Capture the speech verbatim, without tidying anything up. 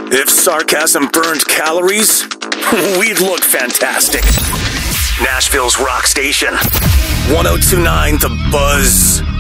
If sarcasm burned calories, we'd look fantastic. Nashville's rock station. ten twenty-nine The Buzz.